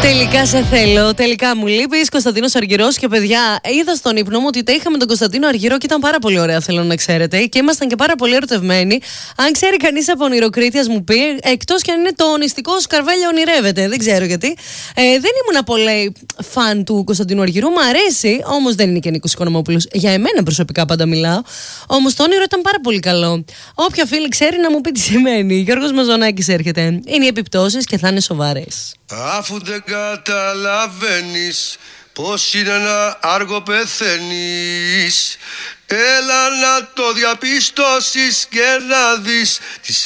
Τελικά σε θέλω, τελικά μου λείπεις. Κωνσταντίνος Αργυρός. Και παιδιά, είδα στον ύπνο μου ότι τα είχαμε τον Κωνσταντίνο Αργυρό και ήταν πάρα πολύ ωραία, θέλω να ξέρετε. Και ήμασταν και πάρα πολύ ερωτευμένοι. Αν ξέρει κανείς από ονειροκρίτιας μου πει, εκτός και αν είναι το ονιστικό Σκαρβέλια ονειρεύεται. Δεν ξέρω γιατί. Δεν ήμουν πολύ φαν του Κωνσταντίνου Αργυρού. Μ' αρέσει, όμως δεν είναι και Νίκος Οικονομόπουλος. Για εμένα προσωπικά πάντα μιλάω. Όμως το όνειρο ήταν πάρα πολύ καλό. Όποια φίλη ξέρει να μου πει τι σημαίνει. Γιώργος Μαζονάκης έρχεται. Είναι οι επιπτώσεις και θα είναι σοβαρές. Αφού δεν καταλαβαίνεις πως είναι να άργο πεθαίνεις, έλα να το διαπιστώσεις και να δεις τις